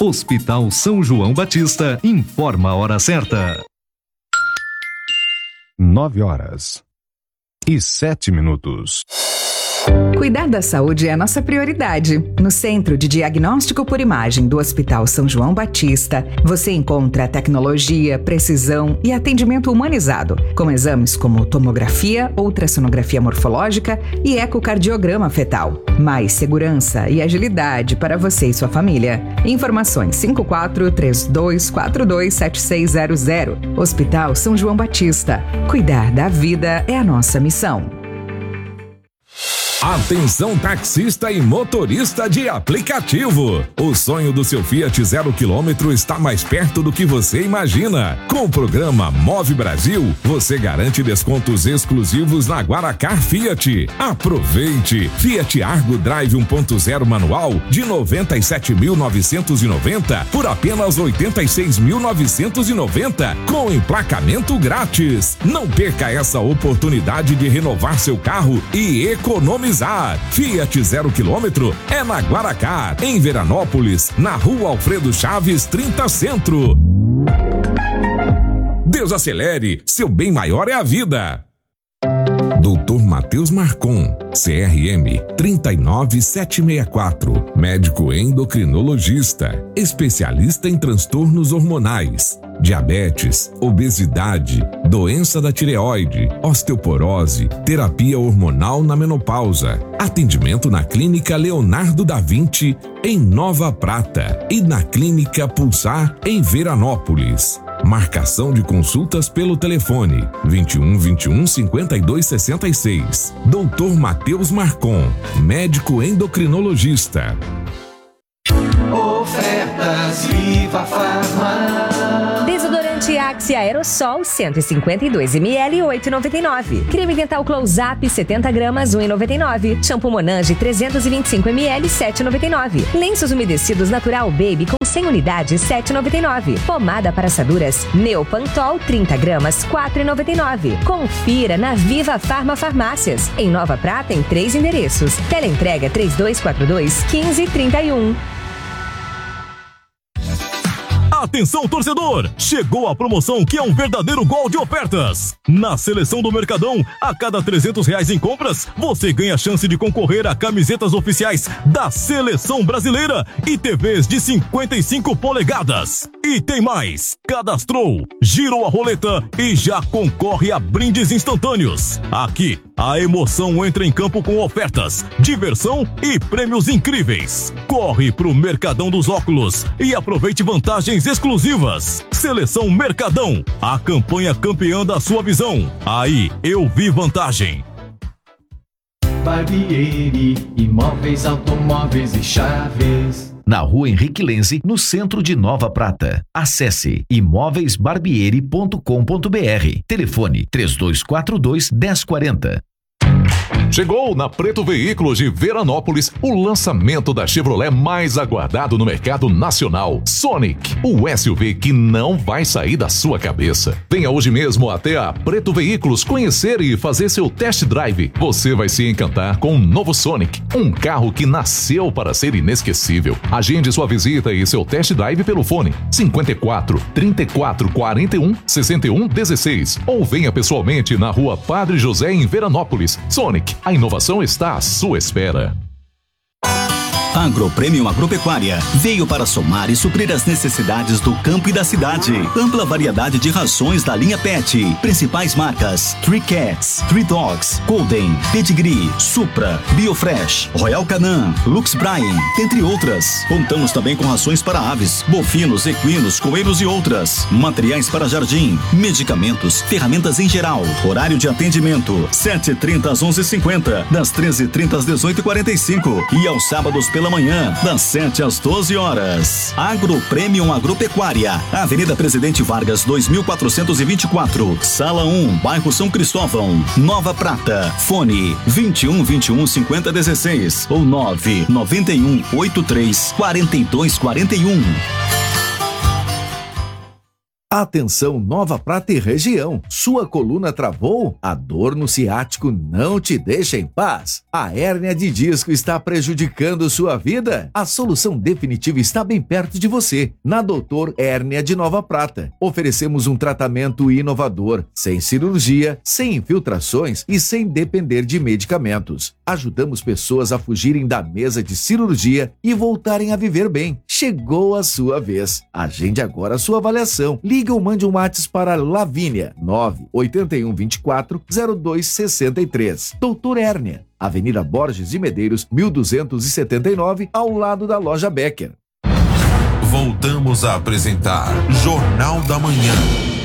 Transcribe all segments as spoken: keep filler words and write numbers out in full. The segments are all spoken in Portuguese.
Hospital São João Batista informa a hora certa. Nove horas e sete minutos. Cuidar da saúde é a nossa prioridade. No Centro de Diagnóstico por Imagem do Hospital São João Batista, você encontra tecnologia, precisão e atendimento humanizado, com exames como tomografia, ultrassonografia morfológica e ecocardiograma fetal. Mais segurança e agilidade para você e sua família. Informações cinco quatro três dois quatro dois sete seis zero zero. Hospital São João Batista. Cuidar da vida é a nossa missão. Atenção taxista e motorista de aplicativo. O sonho do seu Fiat zero quilômetro está mais perto do que você imagina. Com o programa Move Brasil, você garante descontos exclusivos na Guaracar Fiat. Aproveite! Fiat Argo Drive um ponto zero manual de noventa e sete mil novecentos e noventa por apenas oitenta e seis mil novecentos e noventa com emplacamento grátis. Não perca essa oportunidade de renovar seu carro e economizar. Fiat zero quilômetro é na Guaracar, em Veranópolis, na Rua Alfredo Chaves, trinta Centro. Desacelere, seu bem maior é a vida. doutor Matheus Marcon, C R M três nove sete seis quatro, médico endocrinologista, especialista em transtornos hormonais, diabetes, obesidade, doença da tireoide, osteoporose, terapia hormonal na menopausa, atendimento na Clínica Leonardo da Vinci, em Nova Prata, e na Clínica Pulsar, em Veranópolis. Marcação de consultas pelo telefone vinte e um, vinte e um, cinquenta e dois, sessenta e seis. doutor Matheus Marcon, médico endocrinologista. Ofertas Viva Farma. Desodorante Axe Aerosol cento e cinquenta e dois mililitros, oito reais e noventa e nove centavos. Creme dental Close-Up cententa gramas, um real e noventa e nove centavos. Shampoo Monange trezentos e vinte e cinco mililitros, sete reais e noventa e nove centavos. Lenços umedecidos Natural Baby com cem unidades, sete reais e noventa e nove centavos. Pomada para assaduras Neopantol trinta gramas, quatro reais e noventa e nove centavos. Confira na Viva Farma Farmácias. Em Nova Prata, em três endereços. Teleentrega três dois quatro dois, quinze trinta e um. Atenção, torcedor! Chegou a promoção que é um verdadeiro gol de ofertas. Na Seleção do Mercadão, a cada trezentos reais em compras, você ganha a chance de concorrer a camisetas oficiais da Seleção Brasileira e T Vs de cinquenta e cinco polegadas. E tem mais! Cadastrou, girou a roleta e já concorre a brindes instantâneos. Aqui, a emoção entra em campo com ofertas, diversão e prêmios incríveis. Corre pro Mercadão dos Óculos e aproveite vantagens exclusivas. Seleção Mercadão, a campanha campeã da sua visão. Aí eu vi vantagem. Barbieri, imóveis, automóveis e chaves. Na Rua Henrique Lenze, no centro de Nova Prata. Acesse imóveis barbieri ponto com ponto br. Telefone três dois quatro dois, um zero quatro zero. Chegou na Preto Veículos de Veranópolis o lançamento da Chevrolet mais aguardado no mercado nacional, Sonic, o S U V que não vai sair da sua cabeça. Venha hoje mesmo até a Preto Veículos conhecer e fazer seu test drive. Você vai se encantar com o novo Sonic, um carro que nasceu para ser inesquecível. Agende sua visita e seu test drive pelo fone cinquenta e quatro, trinta e quatro, quarenta e um, sessenta e um, dezesseis ou venha pessoalmente na Rua Padre José em Veranópolis. Sonic, a inovação está à sua espera. Agropremium Agropecuária veio para somar e suprir as necessidades do campo e da cidade. Ampla variedade de rações da linha Pet. Principais marcas: Three Cats, Three Dogs, Golden, Pedigree, Supra, Biofresh, Royal Canin, Lux Brine, entre outras. Contamos também com rações para aves, bovinos, equinos, coelhos e outras. Materiais para jardim, medicamentos, ferramentas em geral. Horário de atendimento: sete e trinta às onze e cinquenta, das treze e trinta às dezoito e quarenta e cinco e aos sábados pela manhã, das sete às doze horas. Agropremium Agropecuária, Avenida Presidente Vargas, dois mil quatrocentos e vinte e quatro, Sala um, Bairro São Cristóvão, Nova Prata. Fone vinte e um, vinte e um, cinquenta, dezesseis ou nove nove um, oito três, quatro dois quatro um. Atenção Nova Prata e região, sua coluna travou? A dor no ciático não te deixa em paz? A hérnia de disco está prejudicando sua vida? A solução definitiva está bem perto de você, na Doutor Hérnia de Nova Prata. Oferecemos um tratamento inovador, sem cirurgia, sem infiltrações e sem depender de medicamentos. Ajudamos pessoas a fugirem da mesa de cirurgia e voltarem a viver bem. Chegou a sua vez. Agende agora a sua avaliação. Liga ou mande um WhatsApp para Lavínia nove oito um dois quatro zero dois seis três. Doutor Hérnia, Avenida Borges de Medeiros, mil duzentos e setenta e nove, ao lado da loja Becker. Voltamos a apresentar Jornal da Manhã.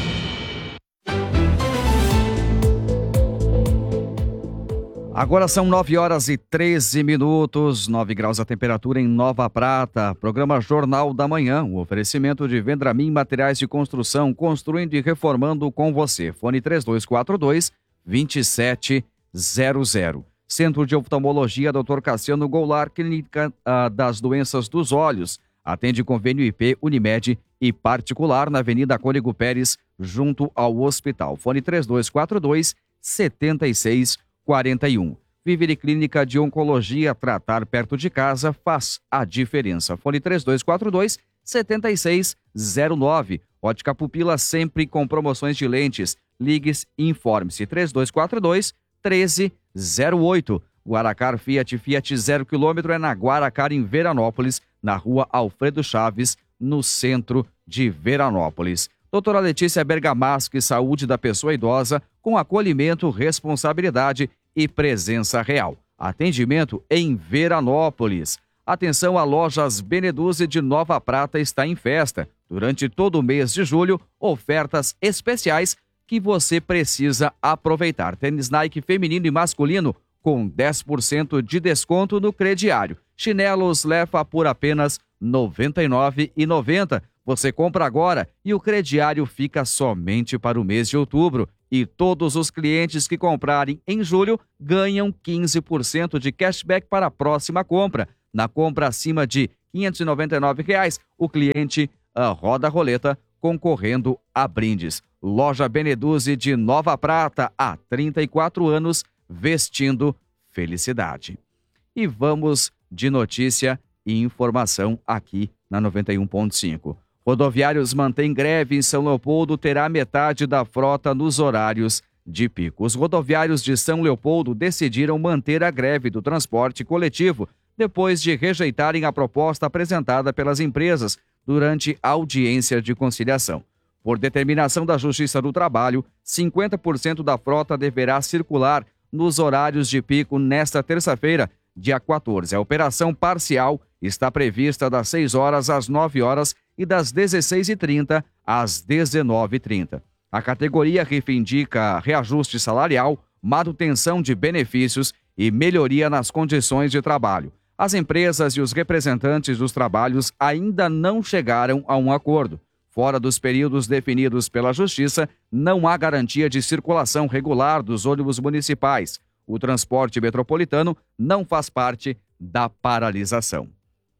Agora são nove horas e treze minutos, nove graus a temperatura em Nova Prata. Programa Jornal da Manhã, um oferecimento de Vendramin Materiais de Construção, construindo e reformando com você. Fone três dois quatro dois, dois sete zero zero. Centro de Oftalmologia, doutor Cassiano Goulart, Clínica ah, das Doenças dos Olhos. Atende convênio I P, Unimed e particular na Avenida Cônego Pérez, junto ao hospital. Fone três dois quatro dois, sete seis quarenta e um. Vivere Clínica de Oncologia, tratar perto de casa faz a diferença. Fone três dois quatro dois, sete seis zero nove. Ótica Pupila, sempre com promoções de lentes. Ligue-se e informe-se. três dois quatro dois, um três zero oito. Guaracar Fiat, Fiat zero quilômetro é na Guaracar, em Veranópolis, na rua Alfredo Chaves, no centro de Veranópolis. Doutora Letícia Bergamaschi, saúde da pessoa idosa, com acolhimento, responsabilidade e presença real. Atendimento em Veranópolis. Atenção, a Lojas Beneduzzi de Nova Prata está em festa. Durante todo o mês de julho, ofertas especiais que você precisa aproveitar. Tênis Nike feminino e masculino com dez por cento de desconto no crediário. Chinelos Lefa por apenas noventa e nove reais e noventa centavos. Você compra agora e o crediário fica somente para o mês de outubro. E todos os clientes que comprarem em julho ganham quinze por cento de cashback para a próxima compra. Na compra acima de quinhentos e noventa e nove reais, o cliente uh, roda a roleta concorrendo a brindes. Loja Beneduzzi de Nova Prata, há trinta e quatro anos, vestindo felicidade. E vamos de notícia e informação aqui na noventa e um ponto cinco. Rodoviários mantêm greve em São Leopoldo, terá metade da frota nos horários de pico. Os rodoviários de São Leopoldo decidiram manter a greve do transporte coletivo depois de rejeitarem a proposta apresentada pelas empresas durante a audiência de conciliação. Por determinação da Justiça do Trabalho, cinquenta por cento da frota deverá circular nos horários de pico nesta terça-feira, dia quatorze. A operação parcial está prevista das seis horas às nove horas e das dezesseis e trinta às dezenove e trinta. A categoria reivindica reajuste salarial, manutenção de benefícios e melhoria nas condições de trabalho. As empresas e os representantes dos trabalhos ainda não chegaram a um acordo. Fora dos períodos definidos pela Justiça, não há garantia de circulação regular dos ônibus municipais. O transporte metropolitano não faz parte da paralisação.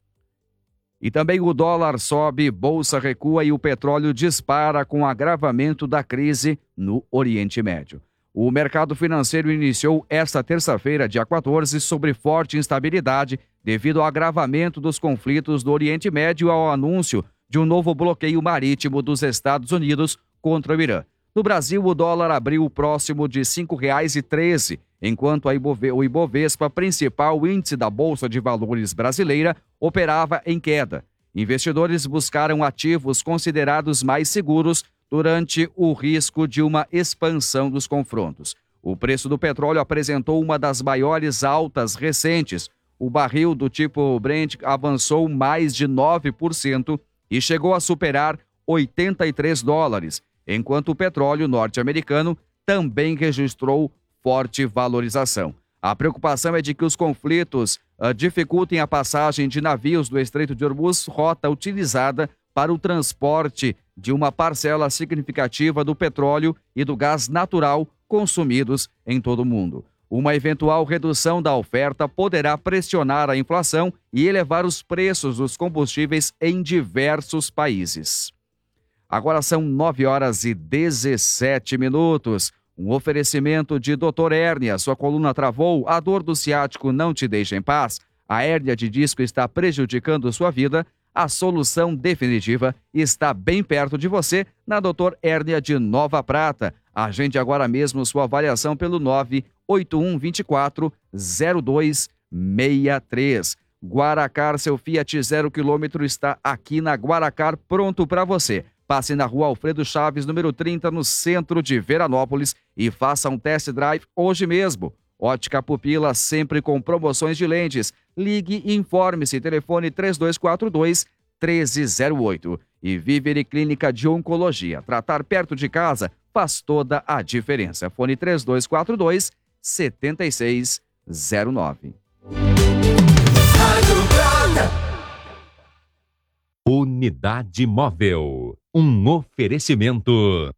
E também o dólar sobe, bolsa recua e o petróleo dispara com o agravamento da crise no Oriente Médio. O mercado financeiro iniciou esta terça-feira, dia quatorze, sobre forte instabilidade devido ao agravamento dos conflitos do Oriente Médio e ao anúncio de um novo bloqueio marítimo dos Estados Unidos contra o Irã. No Brasil, o dólar abriu próximo de cinco reais e treze centavos, enquanto a Ibove- o Ibovespa, principal índice da Bolsa de Valores brasileira, operava em queda. Investidores buscaram ativos considerados mais seguros durante o risco de uma expansão dos confrontos. O preço do petróleo apresentou uma das maiores altas recentes. O barril do tipo Brent avançou mais de nove por cento e chegou a superar oitenta e três dólares, enquanto o petróleo norte-americano também registrou forte valorização. A preocupação é de que os conflitos uh, dificultem a passagem de navios do Estreito de Hormuz, rota utilizada para o transporte de uma parcela significativa do petróleo e do gás natural consumidos em todo o mundo. Uma eventual redução da oferta poderá pressionar a inflação e elevar os preços dos combustíveis em diversos países. Agora são nove horas e dezessete minutos. Um oferecimento de doutor Hérnia. Sua coluna travou, a dor do ciático não te deixa em paz. A hérnia de disco está prejudicando sua vida. A solução definitiva está bem perto de você na doutor Hérnia de Nova Prata. Agende agora mesmo sua avaliação pelo nove oito um dois quatro zero dois seis três. Guaracar, seu Fiat zero quilômetro está aqui na Guaracar, pronto para você. Passe na rua Alfredo Chaves, número trinta, no centro de Veranópolis e faça um test drive hoje mesmo. Ótica Pupila, sempre com promoções de lentes. Ligue e informe-se, telefone três dois quatro dois, um três zero oito. E Vivere Clínica de Oncologia. Tratar perto de casa faz toda a diferença. Fone três dois quatro dois, sete seis zero nove. Unidade Móvel. Um oferecimento.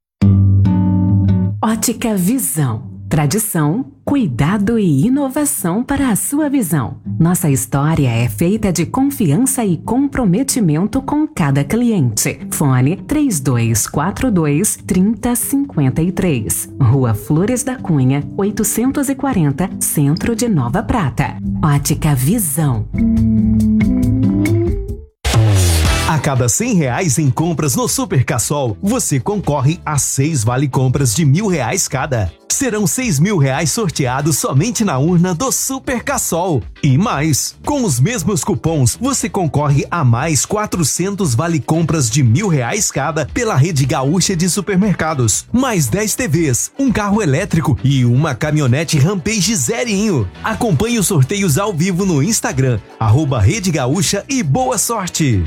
Ótica Visão. Tradição, cuidado e inovação para a sua visão. Nossa história é feita de confiança e comprometimento com cada cliente. Fone três dois quatro dois, três zero cinco três. Rua Flores da Cunha, oitocentos e quarenta, Centro de Nova Prata. Ótica Visão. A cada cem reais em compras no Super Cassol, você concorre a seis vale-compras de mil reais cada. Serão seis mil reais sorteados somente na urna do Super Cassol. E mais, com os mesmos cupons, você concorre a mais quatrocentos vale-compras de mil reais cada pela Rede Gaúcha de Supermercados. Mais dez T Vs, um carro elétrico e uma caminhonete Rampage zerinho. Acompanhe os sorteios ao vivo no Instagram, arroba Rede Gaúcha e boa sorte!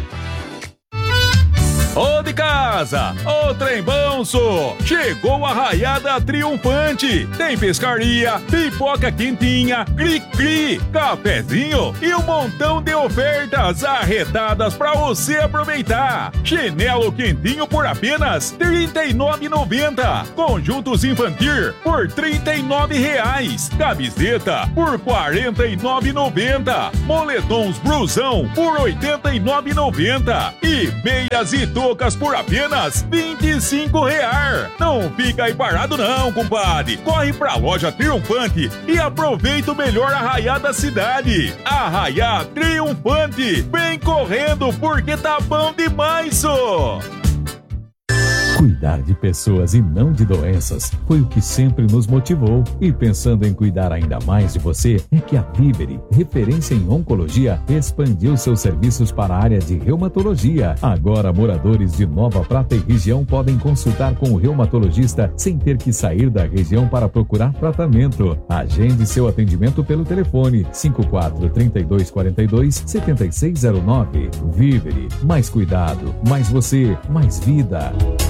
Ô de casa, ô trem bonso, chegou a raiada triunfante. Tem pescaria, pipoca quentinha, cri-cri, cafezinho e um montão de ofertas arretadas pra você aproveitar. Chinelo quentinho por apenas trinta e nove reais e noventa centavos. Conjuntos infantil por trinta e nove reais. Camiseta por quarenta e nove reais e noventa centavos. Moletons blusão por oitenta e nove reais e noventa centavos. E meias e toucas por apenas vinte e cinco reais. Não fica aí parado não, compadre. Corre pra loja Triunfante e aproveita o melhor arraiá da cidade. Arraiá Triunfante. Vem correndo porque tá bom demais, só. Cuidar de pessoas e não de doenças foi o que sempre nos motivou. E pensando em cuidar ainda mais de você, é que a Vivere, referência em oncologia, expandiu seus serviços para a área de reumatologia. Agora, moradores de Nova Prata e região podem consultar com o reumatologista sem ter que sair da região para procurar tratamento. Agende seu atendimento pelo telefone cinco quatro três dois quatro dois, sete seis zero nove. Vivere, mais cuidado, mais você, mais vida.